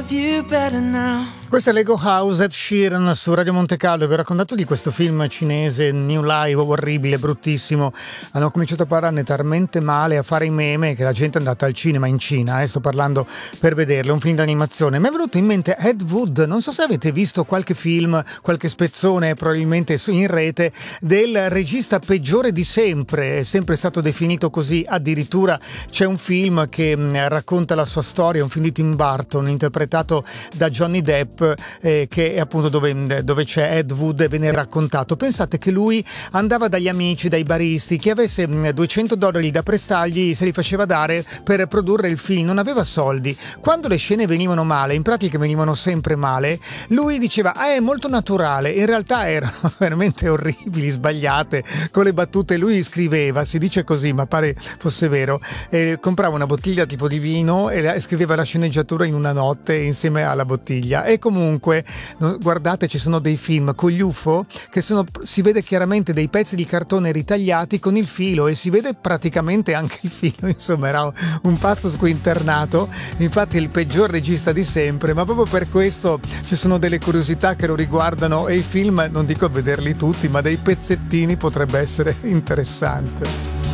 love you better now. Questa è Lego House, Ed Sheeran su Radio Monte Carlo. Vi ho raccontato di questo film cinese, New Life, orribile, bruttissimo. Hanno cominciato a parlarne talmente male, a fare i meme, che la gente è andata al cinema in Cina. Sto parlando per vederlo, è un film d'animazione. Mi è venuto in mente Ed Wood, non so se avete visto qualche film, qualche spezzone probabilmente in rete, del regista peggiore di sempre. È sempre stato definito così, addirittura c'è un film che racconta la sua storia, un film di Tim Burton interpretato da Johnny Depp, che è appunto dove c'è Ed Wood e viene raccontato. Pensate che lui andava dagli amici, dai baristi, chi avesse $200 da prestargli se li faceva dare per produrre il film, non aveva soldi. Quando le scene venivano male, in pratica venivano sempre male, lui diceva è molto naturale, in realtà erano veramente orribili, sbagliate, con le battute. Lui scriveva, si dice così ma pare fosse vero, comprava una bottiglia tipo di vino e scriveva la sceneggiatura in una notte insieme alla bottiglia. E comunque guardate, ci sono dei film con gli UFO che si vede chiaramente dei pezzi di cartone ritagliati con il filo, e si vede praticamente anche il filo. Insomma, era un pazzo squinternato, infatti è il peggior regista di sempre, ma proprio per questo ci sono delle curiosità che lo riguardano, e i film, non dico a vederli tutti, ma dei pezzettini potrebbe essere interessante.